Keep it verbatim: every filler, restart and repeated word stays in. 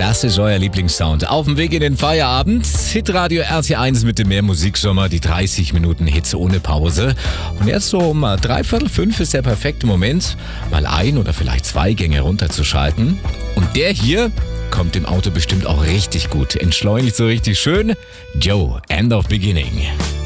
Das ist euer Lieblingssound. Auf dem Weg in den Feierabend. Hitradio R T eins mit dem Mehr-Musiksommer. Die dreißig Minuten Hits ohne Pause. Und jetzt so um dreiviertel fünf ist der perfekte Moment, mal ein oder vielleicht zwei Gänge runterzuschalten. Und der hier kommt im Auto bestimmt auch richtig gut. Entschleunigt so richtig schön. Joe, End of Beginning.